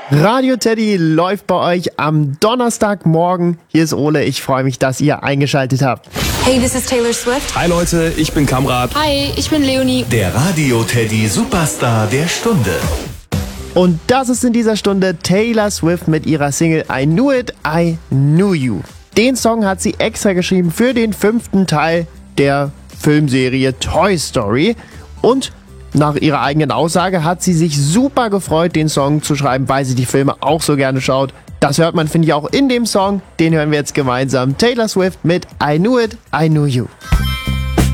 Radio Teddy läuft bei euch am Donnerstagmorgen. Hier ist Ole, ich freue mich, dass ihr eingeschaltet habt. Hey, this is Taylor Swift. Hi Leute, ich bin Kamrat. Hi, ich bin Leonie. Der Radio Teddy Superstar der Stunde. Und das ist in dieser Stunde Taylor Swift mit ihrer Single I Knew It, I Knew You. Den Song hat sie extra geschrieben für den 5. Teil der Filmserie Toy Story. Und nach ihrer eigenen Aussage hat sie sich super gefreut, den Song zu schreiben, weil sie die Filme auch so gerne schaut. Das hört man, finde ich, auch in dem Song. Den hören wir jetzt gemeinsam. Taylor Swift mit I Knew It, I Knew You.